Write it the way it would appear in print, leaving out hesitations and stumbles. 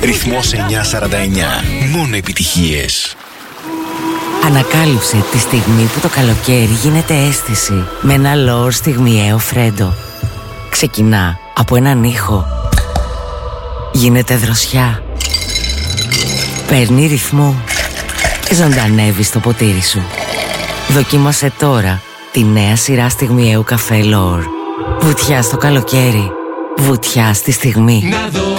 Ρυθμός 949. Μόνο επιτυχίες. Ανακάλυψε τη στιγμή που το καλοκαίρι γίνεται αίσθηση με ένα λόρ στιγμιαίο φρέντο. Ξεκινά από έναν ήχο. Γίνεται δροσιά. Παίρνει ρυθμό. Ζωντανεύει στο ποτήρι σου. Δοκίμασε τώρα τη νέα σειρά στιγμιαίου καφέ Λόρ. Βουτιά στο καλοκαίρι. Βουτιά στη στιγμή. Να δω